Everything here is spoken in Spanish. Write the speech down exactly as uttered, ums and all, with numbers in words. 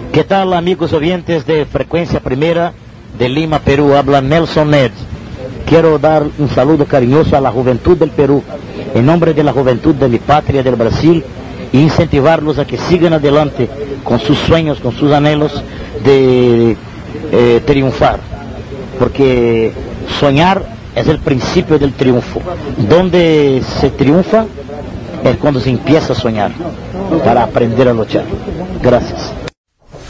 ¿Qué tal, amigos oyentes de Frecuencia Primera de Lima, Perú? Habla Nelson Ned. Quiero dar un saludo cariñoso a la juventud del Perú, en nombre de la juventud de mi patria, del Brasil, e incentivarlos a que sigan adelante con sus sueños, con sus anhelos de eh, triunfar, porque soñar es el principio del triunfo. Donde se triunfa es cuando se empieza a soñar, para aprender a luchar. Gracias.